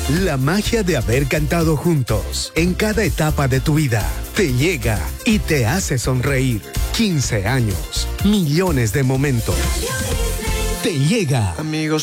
La magia de haber cantado juntos en cada etapa de tu vida te llega y te hace sonreír. 15 años, millones de momentos. Te llega. Amigos